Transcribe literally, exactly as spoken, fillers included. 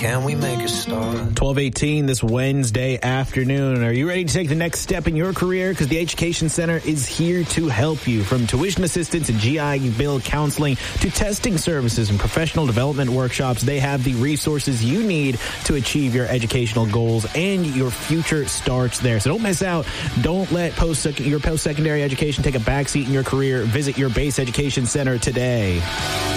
can we make a start? twelve eighteen this Wednesday afternoon. Are you ready to take the next step in your career? Because the Education Center is here to help you. From tuition assistance and G I Bill counseling to testing services and professional development workshops, they have the resources you need to achieve your educational goals, and your future starts there. So don't miss out. Don't let post your post-secondary education take a backseat in your career. Visit your base education center today.